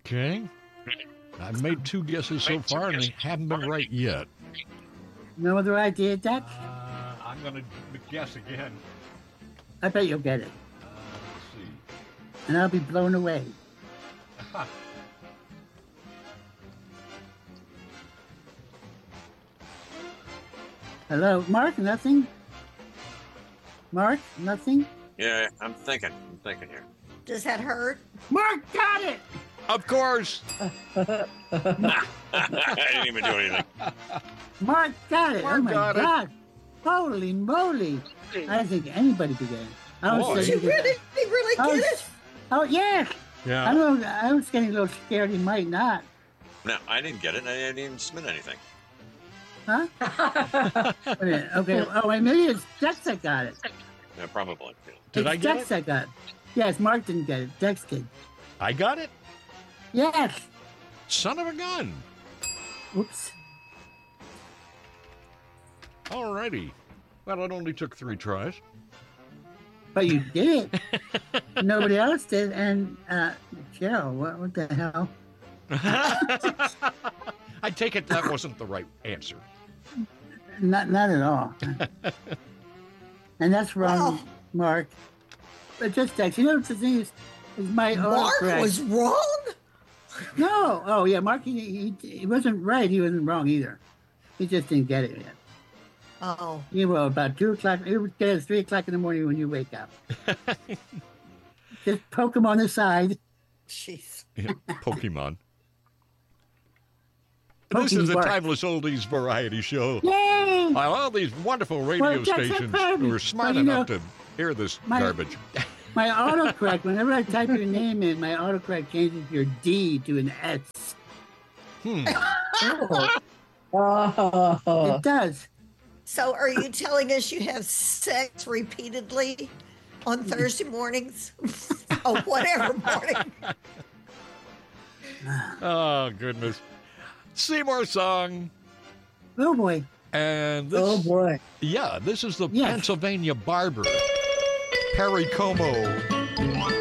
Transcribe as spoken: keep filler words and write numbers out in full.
Okay. I've made two guesses so far, and they haven't been right yet. No other idea, Jack? Uh, I'm going to guess again. I bet you'll get it. Uh, let's see. And I'll be blown away. Hello, Mark, nothing? Mark, nothing? Yeah, I'm thinking. I'm thinking here. Does that hurt? Mark got it! Of course. I didn't even do anything. Mark got it. Mark oh, my got it. God. Holy moly. I don't think anybody could get it. I was Boy. Did saying you that- really, you really I get was- it? Oh, yeah. I Yeah. don't know. I was getting a little scared he might not. No, I didn't get it. I didn't even submit anything. Huh? Wait a minute. Okay. Oh, wait, maybe it's Dex that got it. Yeah, probably. Yeah. Did it's I get Dex it? that got it. Yes, Mark didn't get it. Dex did. I got it? Yes. Son of a gun. Oops. Alrighty. Well, it only took three tries. But you did it. Nobody else did. And, uh, Cheryl, what, what the hell? I take it that wasn't the right answer. Not, not at all. And that's wrong, Wow. Mark. But just Dex. You know what the thing is? Is my Mark autocorrect- was wrong? No. Oh, yeah. Mark, he, he, he wasn't right. He wasn't wrong either. He just didn't get it yet. Oh. You will about two o'clock. It would get at three o'clock in the morning when you wake up. Just poke him on the side. Jeez. Yeah, Pokemon. This is Pokey the bark. Timeless Oldies Variety Show. Yay! While all these wonderful radio Well, that's stations a problem. were smart Well, you enough know, to hear this my- garbage. My autocorrect, whenever I type your name in, my autocorrect changes your D to an S. Hmm. Oh. It does. So are you telling us you have sex repeatedly on Thursday mornings? Oh, whatever morning. Oh, goodness. Seymour song. Oh, boy. And this, Oh boy. yeah, this is the Yes. Pennsylvania Barber, Perry Como.